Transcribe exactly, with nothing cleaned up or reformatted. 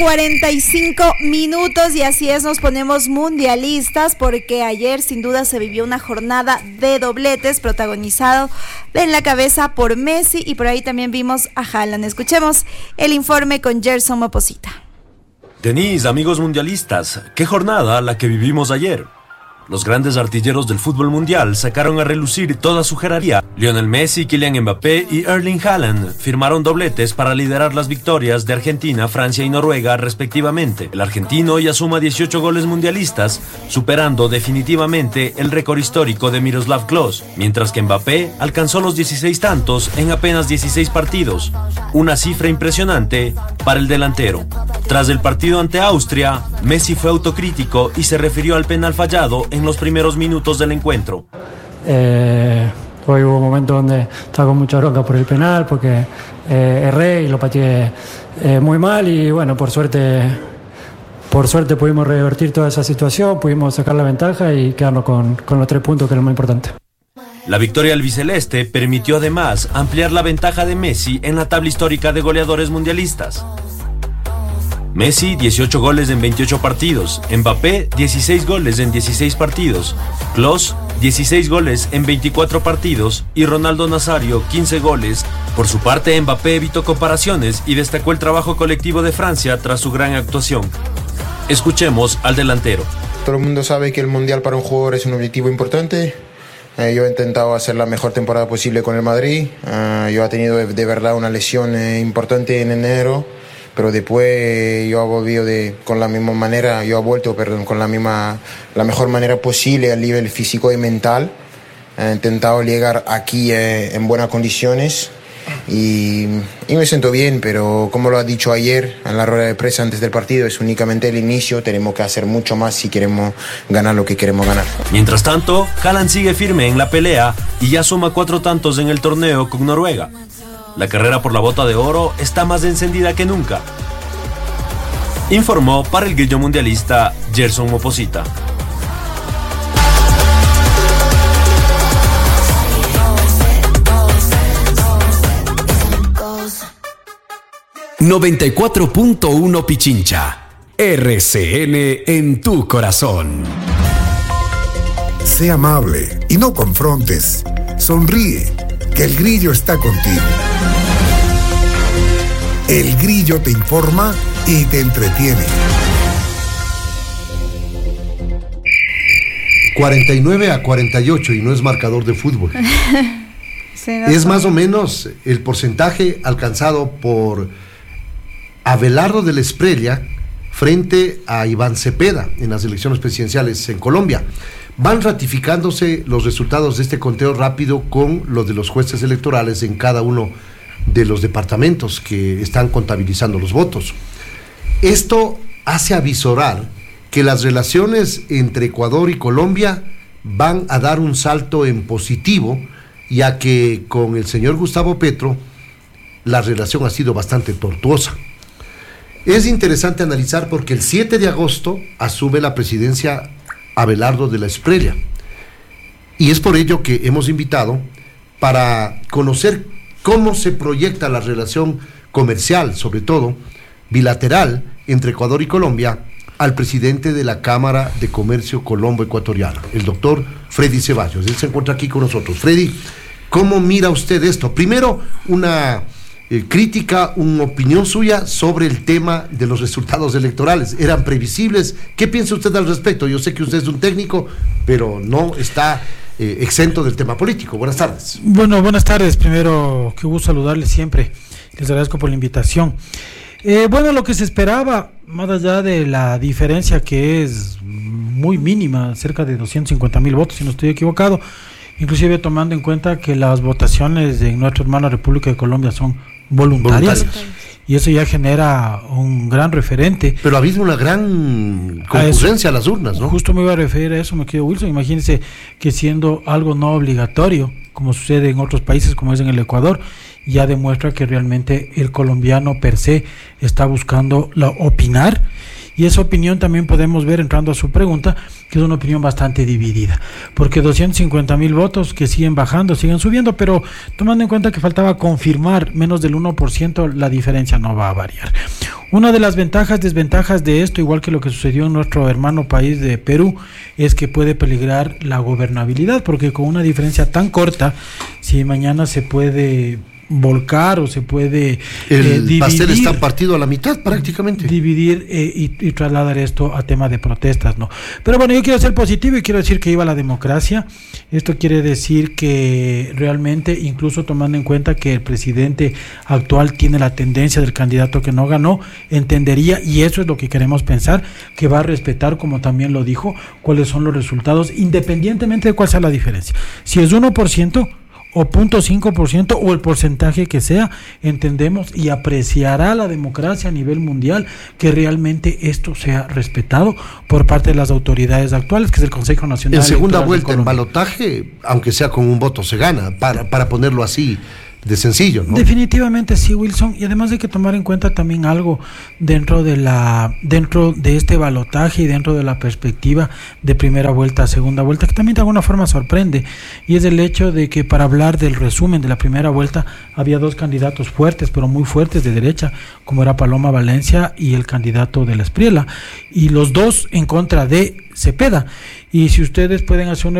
cuarenta y cinco minutos y así es, nos ponemos mundialistas porque ayer sin duda se vivió una jornada de dobletes protagonizado en la cabeza por Messi y por ahí también vimos a Haaland. Escuchemos el informe con Gerson Moposita. Denise, amigos mundialistas, qué jornada la que vivimos ayer. Los grandes artilleros del fútbol mundial sacaron a relucir toda su jerarquía. Lionel Messi, Kylian Mbappé y Erling Haaland firmaron dobletes para liderar las victorias de Argentina, Francia y Noruega respectivamente. El argentino ya suma dieciocho goles mundialistas, superando definitivamente el récord histórico de Miroslav Klose, mientras que Mbappé alcanzó los dieciséis tantos en apenas dieciséis partidos, una cifra impresionante para el delantero. Tras el partido ante Austria, Messi fue autocrítico y se refirió al penal fallado en los primeros minutos del encuentro. Eh, hoy hubo momentos donde estaba con mucha bronca por el penal, porque eh, erré y lo pateé eh, muy mal y bueno, por suerte, por suerte pudimos revertir toda esa situación, pudimos sacar la ventaja y quedarnos con, con los tres puntos, que es lo más importante. La victoria albiceleste permitió además ampliar la ventaja de Messi en la tabla histórica de goleadores mundialistas. Messi, dieciocho goles en veintiocho partidos, Mbappé, dieciséis goles en dieciséis partidos, Klose, dieciséis goles en veinticuatro partidos y Ronaldo Nazario, quince goles. Por su parte, Mbappé evitó comparaciones y destacó el trabajo colectivo de Francia tras su gran actuación. Escuchemos al delantero. Todo el mundo sabe que el Mundial para un jugador es un objetivo importante. Eh, yo he intentado hacer la mejor temporada posible con el Madrid. Uh, yo he tenido de, de verdad una lesión eh, importante en enero. Pero después yo he volvido de, con la misma manera, yo he vuelto, perdón, con la misma, la mejor manera posible a nivel físico y mental. He intentado llegar aquí eh, en buenas condiciones y, y me siento bien, pero como lo ha dicho ayer en la rueda de prensa antes del partido, es únicamente el inicio, tenemos que hacer mucho más si queremos ganar lo que queremos ganar. Mientras tanto, Haaland sigue firme en la pelea y ya suma cuatro tantos en el torneo con Noruega. La carrera por la bota de oro está más encendida que nunca. Informó para el Grillo Mundialista Gerson Moposita. noventa y cuatro punto uno Pichincha. R C N en tu corazón. Sé amable y no confrontes. Sonríe, que el Grillo está contigo. El Grillo te informa y te entretiene. cuarenta y nueve a cuarenta y ocho y no es marcador de fútbol. Sí, no es más o menos el porcentaje alcanzado por Abelardo de la Espriella frente a Iván Cepeda en las elecciones presidenciales en Colombia. Van ratificándose los resultados de este conteo rápido con los de los jueces electorales en cada uno de los departamentos que están contabilizando los votos. Esto hace avisorar que las relaciones entre Ecuador y Colombia van a dar un salto en positivo, ya que con el señor Gustavo Petro la relación ha sido bastante tortuosa. Es interesante analizar porque el siete de agosto asume la presidencia Abelardo de la Espriella y es por ello que hemos invitado para conocer cómo se proyecta la relación comercial, sobre todo bilateral, entre Ecuador y Colombia, al presidente de la Cámara de Comercio Colombo-Ecuatoriano, el doctor Freddy Ceballos. Él se encuentra aquí con nosotros. Freddy, ¿cómo mira usted esto? Primero, una eh, crítica, una opinión suya sobre el tema de los resultados electorales. ¿Eran previsibles? ¿Qué piensa usted al respecto? Yo sé que usted es un técnico, pero no está eh, exento del tema político. Buenas tardes. Bueno, buenas tardes. Primero, qué gusto saludarles siempre. Les agradezco por la invitación. Eh, bueno, lo que se esperaba, más allá de la diferencia que es muy mínima, cerca de doscientos cincuenta mil votos, si no estoy equivocado, inclusive tomando en cuenta que las votaciones de nuestra hermana República de Colombia son voluntarias, voluntarias. Y eso ya genera un gran referente. Pero ha habido una gran concurrencia a, a las urnas, ¿no? Justo me iba a referir a eso, me querido Wilson. Imagínense que siendo algo no obligatorio, como sucede en otros países, como es en el Ecuador, ya demuestra que realmente el colombiano per se está buscando la opinar Y esa opinión también podemos ver, entrando a su pregunta, que es una opinión bastante dividida, porque doscientos cincuenta mil votos que siguen bajando, siguen subiendo, pero tomando en cuenta que faltaba confirmar menos del uno por ciento, la diferencia no va a variar. Una de las ventajas, desventajas de esto, igual que lo que sucedió en nuestro hermano país de Perú, es que puede peligrar la gobernabilidad, porque con una diferencia tan corta, si mañana se puede volcar o se puede el eh, dividir, pastel está partido a la mitad prácticamente, dividir eh, y, y trasladar esto a tema de protestas, ¿no? Pero bueno, yo quiero ser positivo y quiero decir que iba la democracia. Esto quiere decir que realmente, incluso tomando en cuenta que el presidente actual tiene la tendencia del candidato que no ganó, entendería, y eso es lo que queremos pensar, que va a respetar, como también lo dijo, cuáles son los resultados, independientemente de cuál sea la diferencia. Si es uno por ciento o cero punto cinco por ciento o el porcentaje que sea, entendemos y apreciará la democracia a nivel mundial que realmente esto sea respetado por parte de las autoridades actuales, que es el Consejo Nacional en segunda Electoral vuelta, en balotaje, aunque sea con un voto, se gana, para, para ponerlo así de sencillo, ¿no? Definitivamente sí, Wilson, y además hay que tomar en cuenta también algo dentro de la dentro de este balotaje y dentro de la perspectiva de primera vuelta a segunda vuelta, que también de alguna forma sorprende, y es el hecho de que, para hablar del resumen de la primera vuelta, había dos candidatos fuertes, pero muy fuertes de derecha, como era Paloma Valencia y el candidato de la Espriella, y los dos en contra de Cepeda. Y si ustedes pueden hacer una